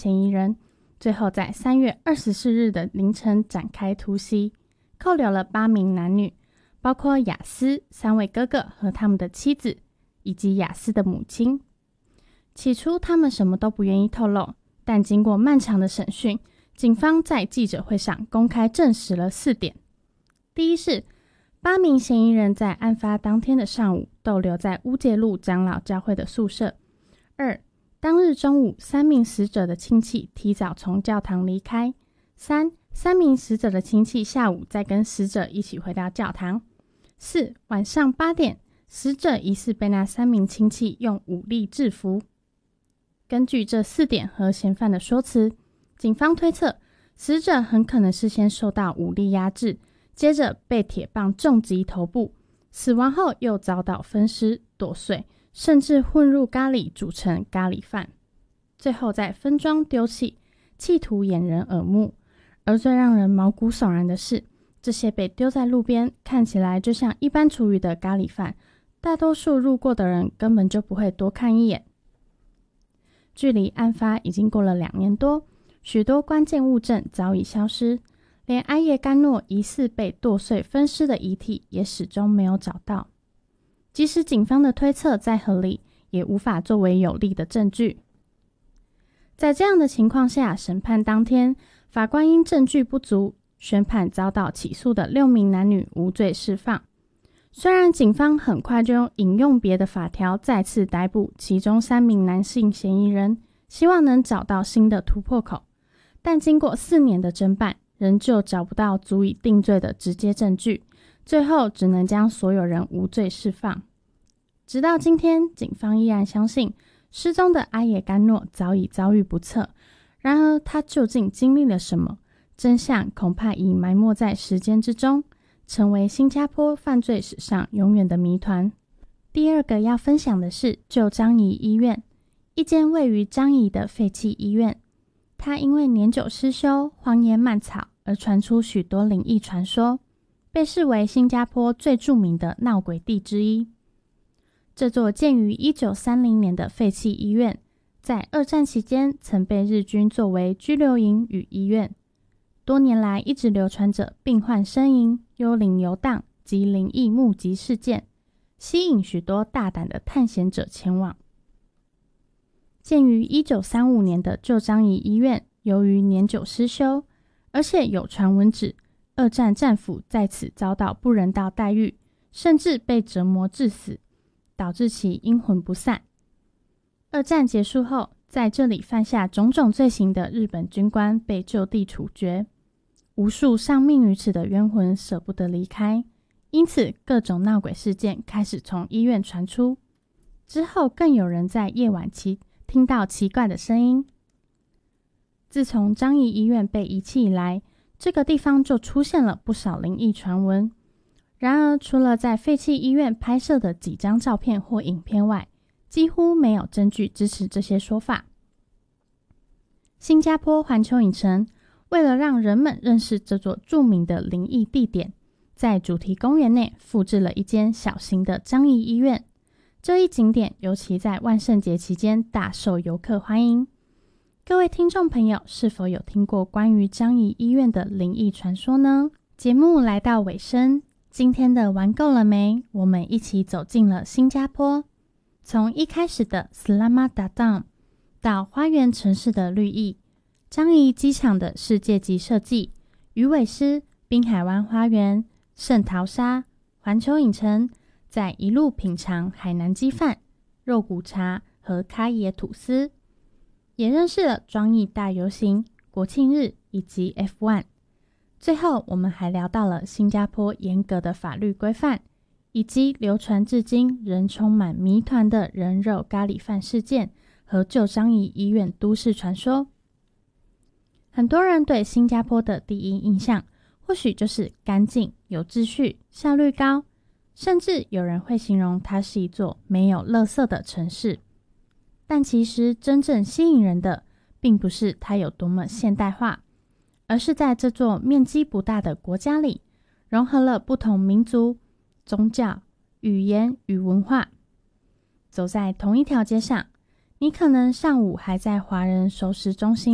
嫌疑人，最后在3月24日的凌晨展开突袭，扣留了8名男女，包括雅斯、3位哥哥和他们的妻子，以及雅斯的母亲。起初他们什么都不愿意透露，但经过漫长的审讯，警方在记者会上公开证实了4点。第一是8名嫌疑人在案发当天的上午逗留在乌节路长老教会的宿舍。2、当日中午3名死者的亲戚提早从教堂离开。3名死者的亲戚下午再跟死者一起回到教堂。4晚上8点，死者疑似被那3名亲戚用武力制服。根据这4点和嫌犯的说辞，警方推测死者很可能是先受到武力压制，接着被铁棒重击头部，死亡后又遭到分尸剁碎，甚至混入咖喱煮成咖喱饭，最后再分装丢弃，企图掩人耳目。而最让人毛骨悚然的是，这些被丢在路边看起来就像一般厨余的咖喱饭，大多数路过的人根本就不会多看一眼。距离案发已经过了2年多，许多关键物证早已消失，连阿叶甘诺疑似被剁碎分尸的遗体也始终没有找到。即使警方的推测再合理，也无法作为有力的证据。在这样的情况下，审判当天，法官因证据不足，宣判遭到起诉的6名男女无罪释放。虽然警方很快就引用别的法条再次逮捕其中3名男性嫌疑人，希望能找到新的突破口，但经过4年的侦办，仍旧找不到足以定罪的直接证据，最后只能将所有人无罪释放。直到今天，警方依然相信失踪的阿野甘诺早已遭遇不测，然而他究竟经历了什么？真相恐怕已埋没在时间之中，成为新加坡犯罪史上永远的谜团。第二个要分享的是旧樟宜医院，一间位于樟宜的废弃医院。它因为年久失修、荒野蔓草而传出许多灵异传说，被视为新加坡最著名的闹鬼地之一。这座建于1930年的废弃医院，在2战期间曾被日军作为拘留营与医院，多年来一直流传着病患呻吟、幽灵游荡及灵异目击事件，吸引许多大胆的探险者前往。建于1935年的旧樟宜医院，由于年久失修，而且有传闻指2战战俘在此遭到不人道待遇，甚至被折磨致死，导致其阴魂不散。2战结束后，在这里犯下种种罪行的日本军官被就地处决，无数丧命于此的冤魂舍不得离开，因此各种闹鬼事件开始从医院传出。之后更有人在夜晚听到奇怪的声音。自从樟宜医院被遗弃以来，这个地方就出现了不少灵异传闻。然而，除了在废弃医院拍摄的几张照片或影片外，几乎没有证据支持这些说法。新加坡环球影城为了让人们认识这座著名的灵异地点，在主题公园内复制了一间小型的樟宜医院。这一景点尤其在万圣节期间大受游客欢迎。各位听众朋友，是否有听过关于樟宜医院的灵异传说呢？节目来到尾声，今天的玩够了没？我们一起走进了新加坡，从一开始的 Selamat Datang 到花园城市的绿意，樟宜机场的世界级设计，鱼尾狮、滨海湾花园、圣淘沙、环球影城，再一路品尝海南鸡饭、肉骨茶和咖椰吐司，也认识了樟宜大游行、国庆日以及 F1。 最后我们还聊到了新加坡严格的法律规范，以及流传至今仍充满谜团的人肉咖喱饭事件和旧樟宜医院都市传说。很多人对新加坡的第一印象或许就是干净、有秩序、效率高，甚至有人会形容它是一座没有垃圾的城市。但其实真正吸引人的并不是它有多么现代化，而是在这座面积不大的国家里，融合了不同民族、宗教、语言与文化。走在同一条街上，你可能上午还在华人熟食中心